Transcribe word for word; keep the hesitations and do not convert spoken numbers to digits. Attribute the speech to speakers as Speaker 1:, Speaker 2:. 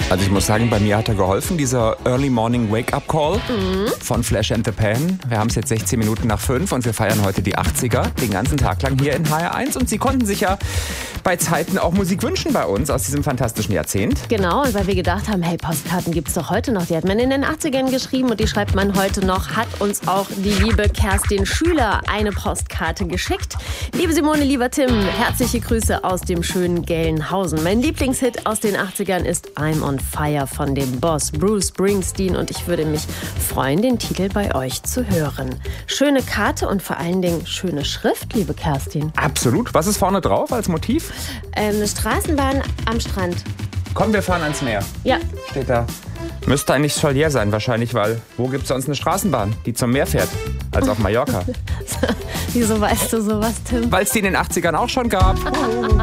Speaker 1: Also ich muss sagen, bei mir hat er geholfen, dieser Early Morning Wake-up Call mhm. von Flash and the Pan. Wir haben es jetzt sechzehn Minuten nach fünf und wir feiern heute die achtziger, den ganzen Tag lang hier in H R eins. Und Sie konnten sich ja bei Zeiten auch Musik wünschen bei uns aus diesem fantastischen Jahrzehnt.
Speaker 2: Genau, und weil wir gedacht haben, hey, Postkarten gibt's doch heute noch. Die hat man in den achtzigern geschrieben und die schreibt man heute noch. Hat uns auch die liebe Kerstin Schüler eine Postkarte geschickt. Liebe Simone, lieber Tim, herzliche Grüße aus dem schönen Gelnhausen. Mein Lieblingshit aus den achtzigern ist I'm on Fire von dem Boss Bruce Springsteen und ich würde mich freuen, den Titel bei euch zu hören. Schöne Karte und vor allen Dingen schöne Schrift, liebe Kerstin.
Speaker 1: Absolut. Was ist vorne drauf als Motiv?
Speaker 2: Ähm, eine Straßenbahn am Strand.
Speaker 1: Komm, wir fahren ans Meer.
Speaker 2: Ja.
Speaker 1: Steht da. Müsste eigentlich Solier sein wahrscheinlich, weil wo gibt es sonst eine Straßenbahn, die zum Meer fährt, als auf Mallorca?
Speaker 2: Wieso weißt du sowas, Tim?
Speaker 1: Weil es die in den achtzigern auch schon gab.